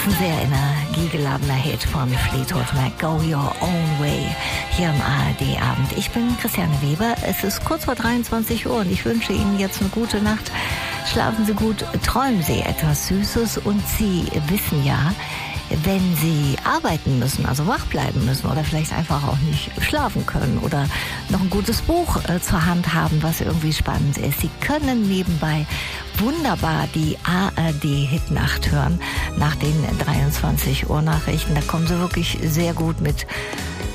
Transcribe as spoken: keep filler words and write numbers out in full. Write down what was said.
ist ein sehr energiegeladener Hit von Fleetwood Mac, Go Your Own Way, hier im A R D-Abend. Ich bin Christiane Weber, es ist kurz vor dreiundzwanzig Uhr und ich wünsche Ihnen jetzt eine gute Nacht. Schlafen Sie gut, träumen Sie etwas Süßes und Sie wissen ja, wenn Sie arbeiten müssen, also wach bleiben müssen oder vielleicht einfach auch nicht schlafen können oder noch ein gutes Buch äh, zur Hand haben, was irgendwie spannend ist. Sie können nebenbei wunderbar die A R D-Hitnacht hören nach den dreiundzwanzig Uhr Nachrichten. Da kommen Sie wirklich sehr gut mit